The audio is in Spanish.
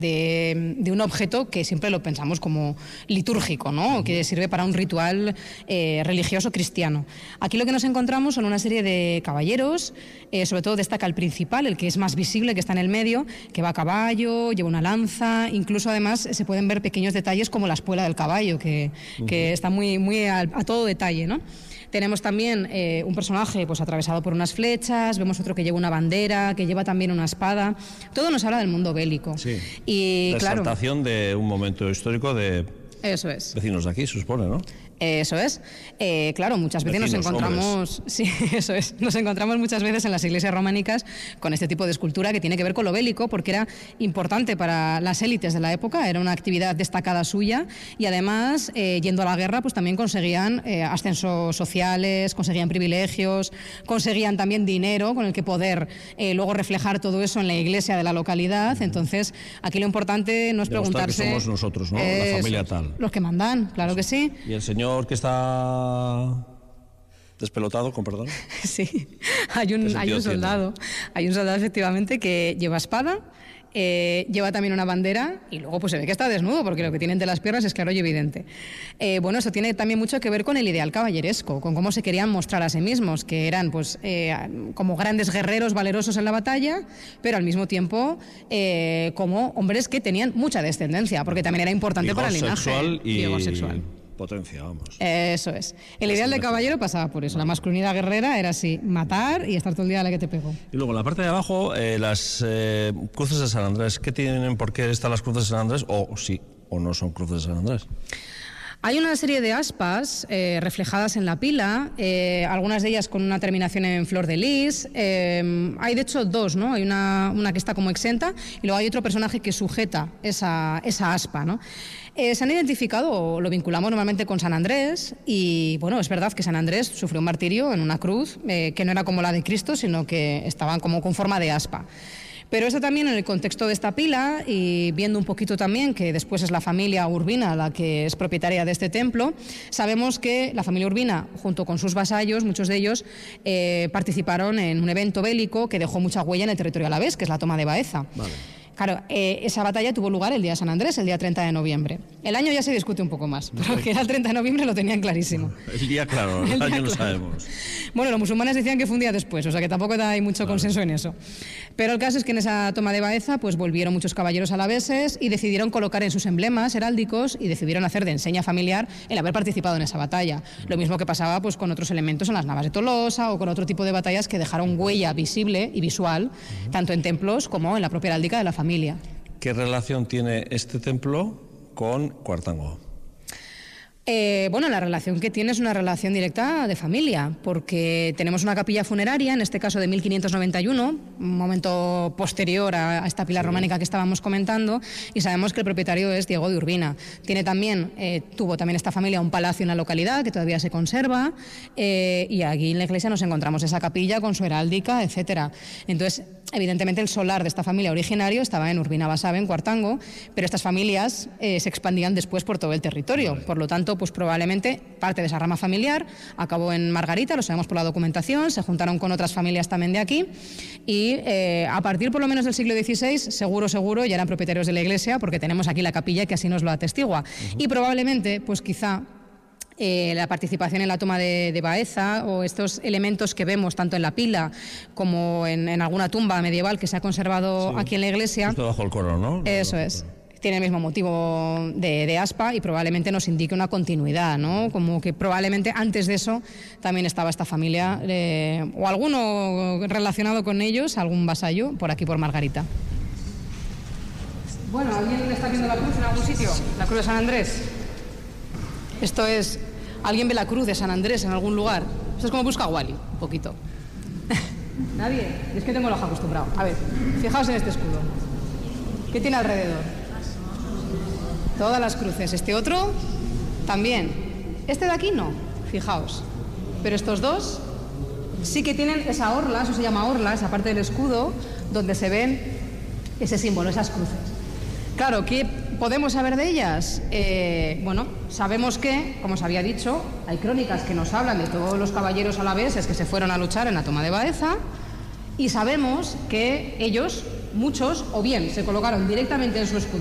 de un objeto que siempre lo pensamos como litúrgico, ¿no? Que sirve para un ritual religioso cristiano. Aquí lo que nos encontramos son una serie de caballeros, sobre todo destaca el principal, el que es más visible, que está en el medio, que va a caballo, lleva una lanza, incluso además se pueden ver pequeños detalles como la espuela del caballo, que está muy a todo detalle, ¿no? Tenemos también un personaje pues atravesado por unas flechas, vemos otro que lleva una bandera, que lleva también una espada. Todo nos habla del mundo bélico. Sí. Y, la claro, exaltación de un momento histórico de eso es. Vecinos de aquí, se supone, ¿no? Eso es. Claro, muchas veces Vecinos, nos encontramos... hombres. Sí, eso es. Nos encontramos muchas veces en las iglesias románicas con este tipo de escultura que tiene que ver con lo bélico, porque era importante para las élites de la época, era una actividad destacada suya, y además, yendo a la guerra, pues también conseguían ascensos sociales, conseguían privilegios, conseguían también dinero con el que poder luego reflejar todo eso en la iglesia de la localidad. Entonces, aquí lo importante no es preguntarse... que somos nosotros, ¿no? La familia tal. Los que mandan, claro que sí. Y el señor que está despelotado, con perdón. Sí, hay un soldado efectivamente que lleva espada, lleva también una bandera y luego pues se ve que está desnudo porque lo que tiene entre las piernas es claro y evidente. Bueno, eso tiene también mucho que ver con el ideal caballeresco, con cómo se querían mostrar a sí mismos, que eran pues como grandes guerreros valerosos en la batalla, pero al mismo tiempo como hombres que tenían mucha descendencia, porque también era importante para el linaje. Y ego sexual. Potencia, vamos. Eso es. El ideal de caballero pasaba por eso. La masculinidad guerrera era así, matar y estar todo el día a la que te pego. Y luego en la parte de abajo, las cruces de San Andrés. ¿Qué tienen, por qué están las cruces de San Andrés? O sí, o no son cruces de San Andrés. Hay una serie de aspas reflejadas en la pila, algunas de ellas con una terminación en flor de lis. Hay de hecho dos, ¿no? Hay una que está como exenta y luego hay otro personaje que sujeta esa aspa, ¿no? Se han identificado, o lo vinculamos normalmente con San Andrés, y bueno, es verdad que San Andrés sufrió un martirio en una cruz que no era como la de Cristo, sino que estaban como con forma de aspa. Pero eso también en el contexto de esta pila, y viendo un poquito también que después es la familia Urbina la que es propietaria de este templo, sabemos que la familia Urbina, junto con sus vasallos, muchos de ellos, participaron en un evento bélico que dejó mucha huella en el territorio alavés, que es la toma de Baeza. Vale. Claro, esa batalla tuvo lugar el día de San Andrés, el día 30 de noviembre. El año ya se discute un poco más, pero que era el 30 de noviembre lo tenían clarísimo. El día claro, el año no sabemos. Bueno, los musulmanes decían que fue un día después, o sea que tampoco hay mucho consenso en eso. Pero el caso es que en esa toma de Baeza pues volvieron muchos caballeros alaveses y decidieron colocar en sus emblemas heráldicos y decidieron hacer de enseña familiar el haber participado en esa batalla. Lo mismo que pasaba pues con otros elementos en las Navas de Tolosa o con otro tipo de batallas que dejaron huella visible y visual, tanto en templos como en la propia heráldica de la familia. ¿Qué relación tiene este templo con Cuartango? Bueno, la relación que tiene es una relación directa de familia, porque tenemos una capilla funeraria, en este caso de 1591, un momento posterior a esta pila románica que estábamos comentando, y sabemos que el propietario es Diego de Urbina. Tuvo también esta familia un palacio en la localidad que todavía se conserva, y aquí en la iglesia nos encontramos esa capilla con su heráldica, etcétera. Entonces, evidentemente el solar de esta familia originario estaba en Urbina Basabe, en Cuartango, pero estas familias se expandían después por todo el territorio. Por lo tanto, pues probablemente parte de esa rama familiar acabó en Margarita, lo sabemos por la documentación, se juntaron con otras familias también de aquí y a partir por lo menos del siglo XVI, seguro, ya eran propietarios de la iglesia porque tenemos aquí la capilla que así nos lo atestigua. Y probablemente, pues quizá la participación en la toma de Baeza o estos elementos que vemos tanto en la pila como en alguna tumba medieval que se ha conservado aquí en la iglesia. Justo bajo el coro, ¿no? Eso es. Tiene el mismo motivo de aspa y probablemente nos indique una continuidad, ¿no? Como que probablemente antes de eso también estaba esta familia o alguno relacionado con ellos, algún vasallo, por aquí por Margarita. Bueno, ¿alguien está viendo la cruz en algún sitio? ¿La cruz de San Andrés? Esto es... ¿Alguien ve la cruz de San Andrés en algún lugar? Esto es como busca Wally, un poquito. ¿Nadie? Es que tengo el ojo acostumbrado. A ver, fijaos en este escudo. ¿Qué tiene alrededor? Todas las cruces. Este otro también. Este de aquí no, fijaos. Pero estos dos sí que tienen esa orla, eso se llama orla, esa parte del escudo, donde se ven ese símbolo, esas cruces. Claro, ¿qué podemos saber de ellas? Bueno, sabemos que, como os había dicho, hay crónicas que nos hablan de todos los caballeros alaveses que se fueron a luchar en la toma de Baeza, y sabemos que ellos muchos o bien se colocaron directamente en su escudo